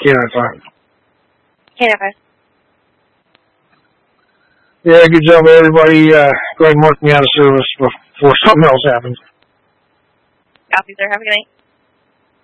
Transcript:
K95. K95. Yeah, good job, everybody. Go ahead and mark me out of service before something else happens. Copy, sir. Have a good night.